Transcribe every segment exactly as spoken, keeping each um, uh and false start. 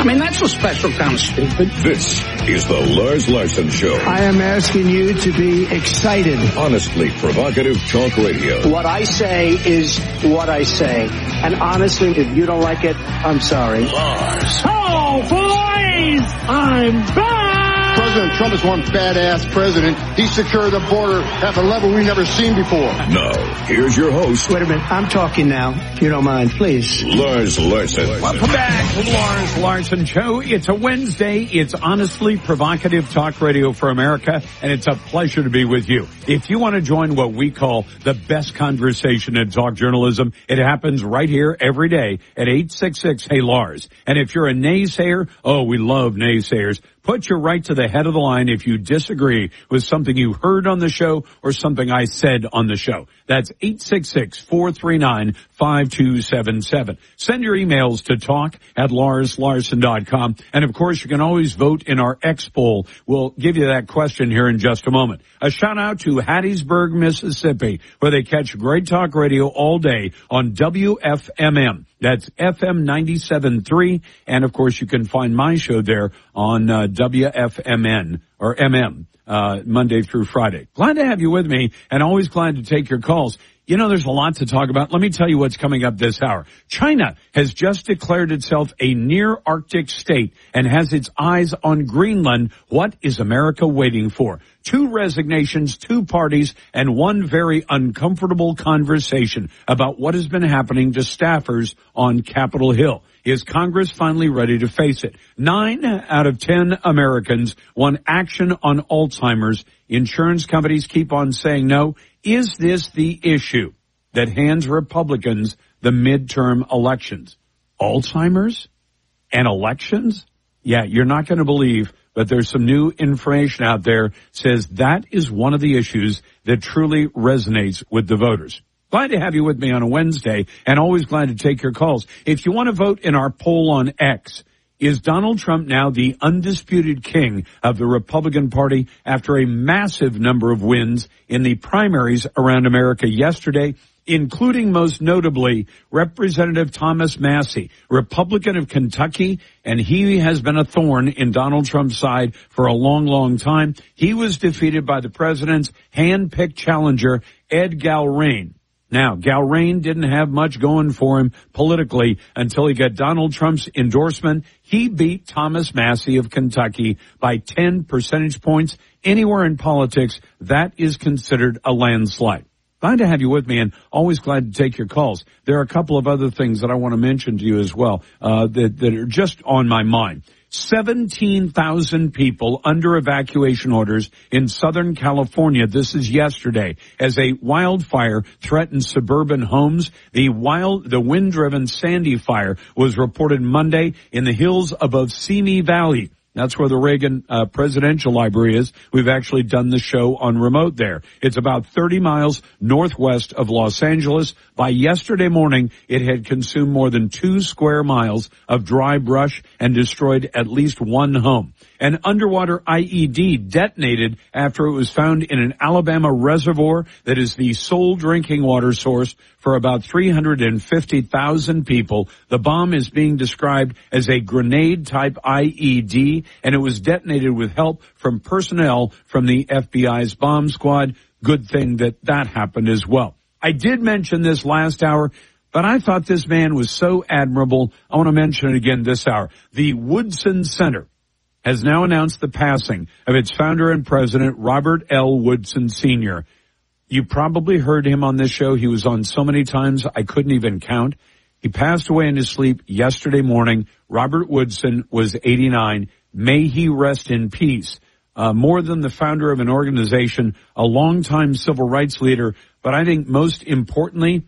mean, that's a special kind of stupid. This is the Lars Larson Show. I am asking you to be excited. Honestly provocative talk radio. What I say is what I say. And honestly, if you don't like it, I'm sorry. Lars. Oh, boys! I'm back! President Trump is one badass president. He secured the border at a level we've never seen before. Now, here's your host. Wait a minute. I'm talking now, if you don't mind, please. Lars Larson. Welcome back to the Lars Larson Show. It's a Wednesday. It's honestly provocative talk radio for America, and it's a pleasure to be with you. If you want to join what we call the best conversation in talk journalism, it happens right here every day at eight six six, hey Lars. And if you're a naysayer, oh, we love naysayers. Put your right to the head of the line if you disagree with something you heard on the show or something I said on the show. That's eight six six, four three nine, five two seven seven. Send your emails to talk at lars larson dot com. And, of course, you can always vote in our X poll. We'll give you that question here in just a moment. A shout-out to Hattiesburg, Mississippi, where they catch great talk radio all day on W F M M. That's F M ninety-seven point three. And, of course, you can find my show there on uh, W F M N or M M uh, Monday through Friday. Glad to have you with me and always glad to take your calls. You know, there's a lot to talk about. Let me tell you what's coming up this hour. China has just declared itself a near-Arctic state and has its eyes on Greenland. What is America waiting for? Two resignations, two parties, and one very uncomfortable conversation about what has been happening to staffers on Capitol Hill. Is Congress finally ready to face it? Nine out of ten Americans want action on Alzheimer's. Insurance companies keep on saying no. Is this the issue that hands Republicans the midterm elections? Alzheimer's and elections? Yeah, you're not going to believe, but there's some new information out there says that is one of the issues that truly resonates with the voters. Glad to have you with me on a Wednesday, and always glad to take your calls. If you want to vote in our poll on X, is Donald Trump now the undisputed king of the Republican Party after a massive number of wins in the primaries around America yesterday, including most notably Representative Thomas Massie, Republican of Kentucky, and he has been a thorn in Donald Trump's side for a long, long time. He was defeated by the president's hand-picked challenger, Ed Galrain. Now, Galrain didn't have much going for him politically until he got Donald Trump's endorsement. He beat Thomas Massie of Kentucky by ten percentage points. Anywhere in politics, that is considered a landslide. Glad to have you with me, and always glad to take your calls. There are a couple of other things that I want to mention to you as well uh, that, that are just on my mind. seventeen thousand people under evacuation orders in Southern California. This is yesterday as a wildfire threatened suburban homes. The wild, the wind-driven Sandy fire was reported Monday in the hills above Simi Valley. That's where the Reagan uh, Presidential Library is. We've actually done the show on remote there. It's about thirty miles northwest of Los Angeles. By yesterday morning, it had consumed more than two square miles of dry brush and destroyed at least one home. An underwater I E D detonated after it was found in an Alabama reservoir that is the sole drinking water source for about three hundred fifty thousand people. The bomb is being described as a grenade-type I E D, and it was detonated with help from personnel from the F B I's bomb squad. Good thing that that happened as well. I did mention this last hour, but I thought this man was so admirable. I want to mention it again this hour. The Woodson Center has now announced the passing of its founder and president, Robert L. Woodson Senior You probably heard him on this show. He was on so many times I couldn't even count. He passed away in his sleep yesterday morning. Robert Woodson was eighty-nine. May he rest in peace. Uh, more than the founder of an organization, a longtime civil rights leader, but I think most importantly,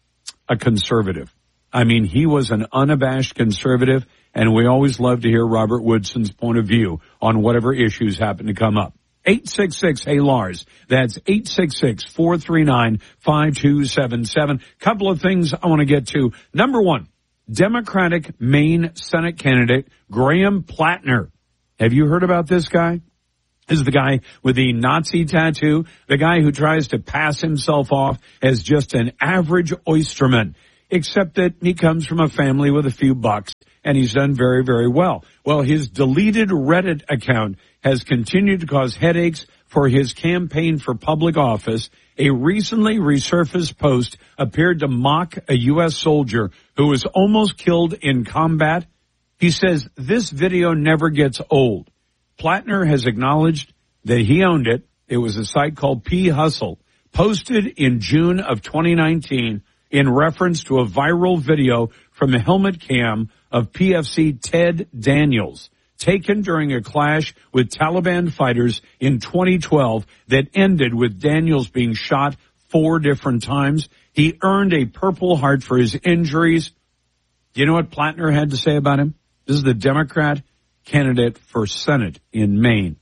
a conservative. I mean, he was an unabashed conservative, and we always love to hear Robert Woodson's point of view on whatever issues happen to come up. eight six six, hey Lars. That's eight six six, four three nine, five two seven seven. Couple of things I want to get to. Number one, Democratic Maine Senate candidate Graham Plattner. Have you heard about this guy? This is the guy with the Nazi tattoo, the guy who tries to pass himself off as just an average oysterman, except that he comes from a family with a few bucks. and he's done very, very well. Well, his deleted Reddit account has continued to cause headaches for his campaign for public office. A recently resurfaced post appeared to mock a U S soldier who was almost killed in combat. He says, this video never gets old. Plattner has acknowledged that he owned it. It was a site called P Hustle, posted in June of twenty nineteen in reference to a viral video from the helmet cam of P F C Ted Daniels, taken during a clash with Taliban fighters in twenty twelve that ended with Daniels being shot four different times. He earned a Purple Heart for his injuries. Do you know what Plattner had to say about him? This is the Democrat candidate for Senate in Maine.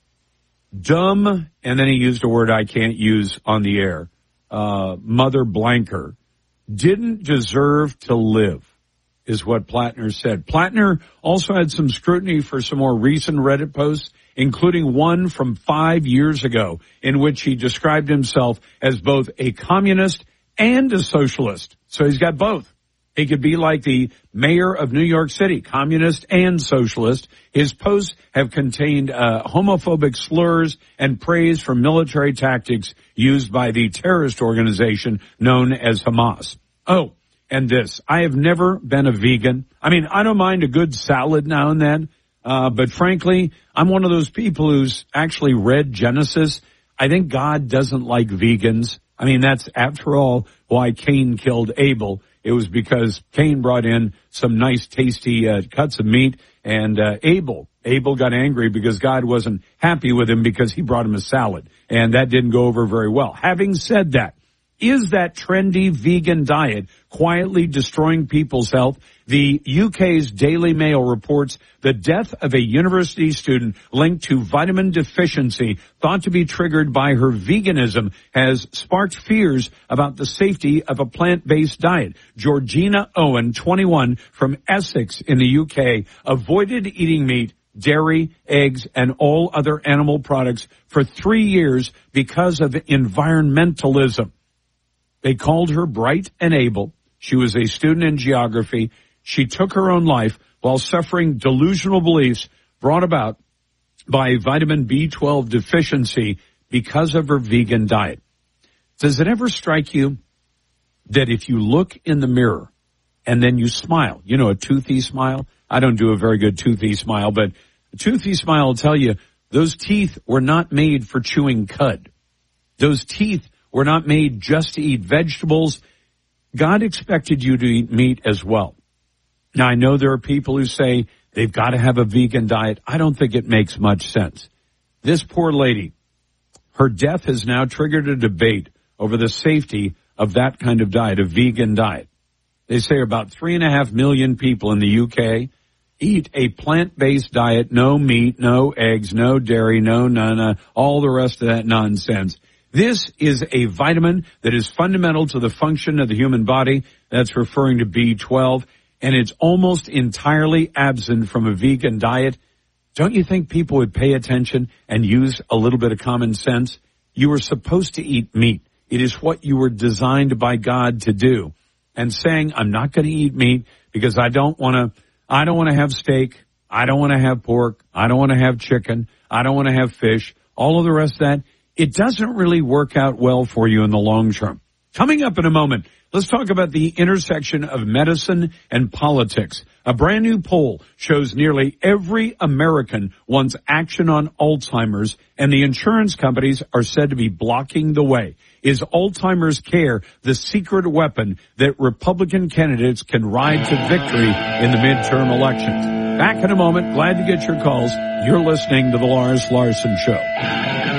Dumb, and then he used a word I can't use on the air, uh, mother blanker, didn't deserve to live, is what Plattner said. Plattner also had some scrutiny for some more recent Reddit posts, including one from five years ago, in which he described himself as both a communist and a socialist. So he's got both. He could be like the mayor of New York City, communist and socialist. His posts have contained uh, homophobic slurs and praise for military tactics used by the terrorist organization known as Hamas. Oh, and this, I have never been a vegan. I mean, I don't mind a good salad now and then, uh, but frankly, I'm one of those people who's actually read Genesis. I think God doesn't like vegans. I mean, that's, after all, why Cain killed Abel. It was because Cain brought in some nice, tasty uh, cuts of meat, and uh, Abel, Abel got angry because God wasn't happy with him because he brought him a salad, and that didn't go over very well. Having said that, is that trendy vegan diet quietly destroying people's health? The U K's Daily Mail reports the death of a university student linked to vitamin deficiency thought to be triggered by her veganism has sparked fears about the safety of a plant-based diet. Georgina Owen, twenty-one, from Essex in the U K, avoided eating meat, dairy, eggs, and all other animal products for three years because of environmentalism. They called her bright and able. She was a student in geography. She took her own life while suffering delusional beliefs brought about by vitamin B twelve deficiency because of her vegan diet. Does it ever strike you that if you look in the mirror and then you smile, you know, a toothy smile? I don't do a very good toothy smile, but a toothy smile will tell you those teeth were not made for chewing cud. Those teeth were not made just to eat vegetables. God expected you to eat meat as well. Now, I know there are people who say they've got to have a vegan diet. I don't think it makes much sense. This poor lady, her death has now triggered a debate over the safety of that kind of diet, a vegan diet. They say about three and a half million people in the U K eat a plant-based diet, no meat, no eggs, no dairy, no none, all the rest of that nonsense. This is a vitamin that is fundamental to the function of the human body. That's referring to B twelve, and it's almost entirely absent from a vegan diet. Don't you think people would pay attention and use a little bit of common sense? You were supposed to eat meat. It is what you were designed by God to do. And saying, I'm not going to eat meat because I don't want to, I don't want to have steak. I don't want to have pork. I don't want to have chicken. I don't want to have fish. All of the rest of that. It doesn't really work out well for you in the long term. Coming up in a moment, let's talk about the intersection of medicine and politics. A brand new poll shows nearly every American wants action on Alzheimer's, and the insurance companies are said to be blocking the way. Is Alzheimer's care the secret weapon that Republican candidates can ride to victory in the midterm elections? Back in a moment. Glad to get your calls. You're listening to The Lars Larson Show.